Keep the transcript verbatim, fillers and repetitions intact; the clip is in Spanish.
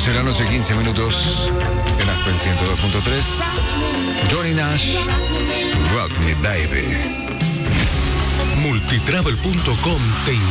once de la noche, quince minutos, en Aspen ciento dos punto tres. Johnny Nash, Rock Me Baby. Multitravel punto com te invita